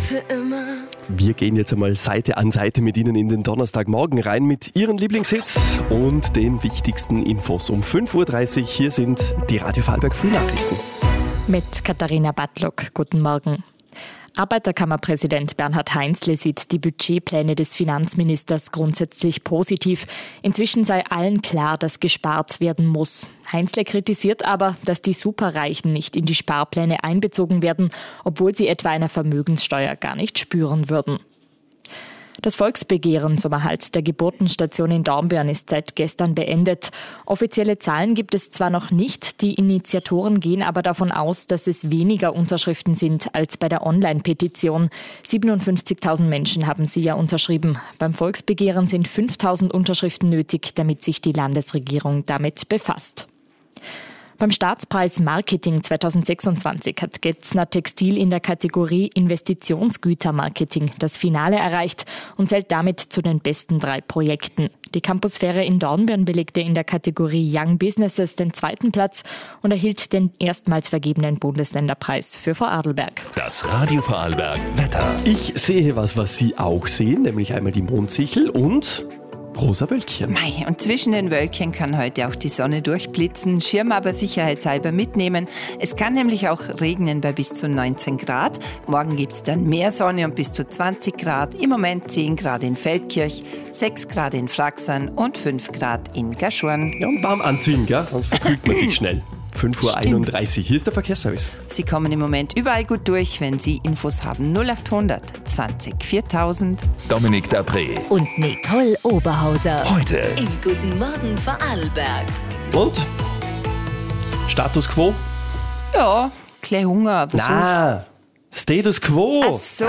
für immer. Wir gehen jetzt einmal Seite an Seite mit Ihnen in den Donnerstagmorgen rein mit Ihren Lieblingshits und den wichtigsten Infos. Um 5.30 Uhr hier sind die Radio Vorarlberg Frühnachrichten. Mit Katharina Bartlock. Guten Morgen. Arbeiterkammerpräsident Bernhard Heinzle sieht die Budgetpläne des Finanzministers grundsätzlich positiv. Inzwischen sei allen klar, dass gespart werden muss. Heinzle kritisiert aber, dass die Superreichen nicht in die Sparpläne einbezogen werden, obwohl sie etwa einer Vermögenssteuer gar nicht spüren würden. Das Volksbegehren zum Erhalt der Geburtenstation in Dornbirn ist seit gestern beendet. Offizielle Zahlen gibt es zwar noch nicht, die Initiatoren gehen aber davon aus, dass es weniger Unterschriften sind als bei der Online-Petition. 57.000 Menschen haben sie ja unterschrieben. Beim Volksbegehren sind 5.000 Unterschriften nötig, damit sich die Landesregierung damit befasst. Beim Staatspreis Marketing 2026 hat Getzner Textil in der Kategorie Investitionsgütermarketing das Finale erreicht und zählt damit zu den besten 3 Projekten. Die Campusfähre in Dornbirn belegte in der Kategorie Young Businesses den 2. Platz und erhielt den erstmals vergebenen Bundesländerpreis für Vorarlberg. Das Radio Vorarlberg Wetter. Ich sehe was Sie auch sehen, nämlich einmal die Mondsichel und rosa Wölkchen. Mei, und zwischen den Wölkchen kann heute auch die Sonne durchblitzen. Schirm aber sicherheitshalber mitnehmen. Es kann nämlich auch regnen bei bis zu 19 Grad. Morgen gibt es dann mehr Sonne und bis zu 20 Grad. Im Moment 10 Grad in Feldkirch, 6 Grad in Fraxern und 5 Grad in Gaschurn. Ja, und warm anziehen, gell? Sonst verkühlt man sich schnell. 5.31 Uhr. Hier ist der Verkehrsservice. Sie kommen im Moment überall gut durch, wenn Sie Infos haben. 0800 20 4000. Dominik Dapré. Und Nicole Oberhauser. Heute Im Guten Morgen Vorarlberg. Und? Status Quo? Ja, klein Hunger, aber Na, Status Quo. Ach so.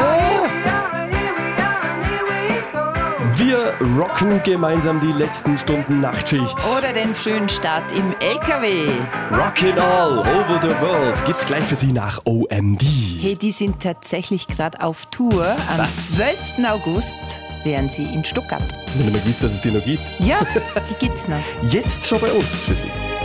Wir rocken gemeinsam die letzten Stunden Nachtschicht. Oder den frühen Start im LKW. Rockin' all over the world gibt's gleich für Sie nach OMD. Hey, die sind tatsächlich gerade auf Tour. Am Was? 12. August wären sie in Stuttgart. Wenn du mal gewusst, dass es die noch gibt. Ja, die gibt's noch. Jetzt schon bei uns für Sie.